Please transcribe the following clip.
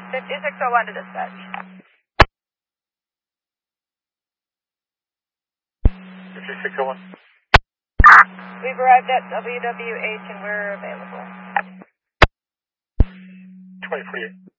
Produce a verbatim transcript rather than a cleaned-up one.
fifty-six oh one to dispatch. fifty-six oh one. We've arrived at W W H and we're available. twenty forty-eight.